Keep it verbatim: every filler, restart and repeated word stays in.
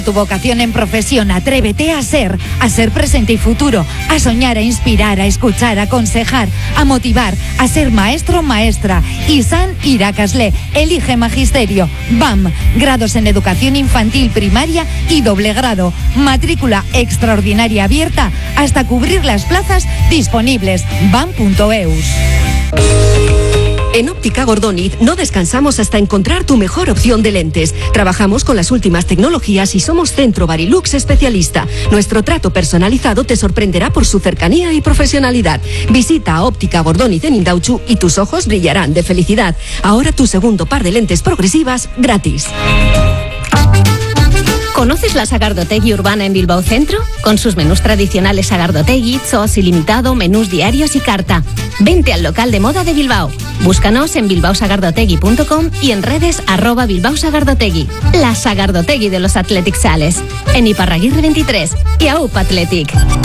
Tu vocación en profesión, atrévete a ser, a ser presente y futuro, a soñar, a inspirar, a escuchar, a aconsejar, a motivar, a ser maestro o maestra. Isan Irakasle, elige magisterio. B A M, grados en educación infantil, primaria y doble grado. Matrícula extraordinaria abierta hasta cubrir las plazas disponibles. bam punto eus. En Óptica Gordoniz no descansamos hasta encontrar tu mejor opción de lentes. Trabajamos con las últimas tecnologías y somos Centro Barilux especialista. Nuestro trato personalizado te sorprenderá por su cercanía y profesionalidad. Visita a Óptica Gordoniz en Indauchu y tus ojos brillarán de felicidad. Ahora tu segundo par de lentes progresivas gratis. ¿Conoces la Sagardotegui Urbana en Bilbao Centro? Con sus menús tradicionales Sagardotegui, Sos ilimitado, menús diarios y carta. Vente al local de moda de Bilbao. Búscanos en bilbao sagardotegui punto com y en redes arroba Bilbao Sagardotegui. La Sagardotegui de los Athletic Sales. En Iparraguirre veintitrés y A U P Athletic.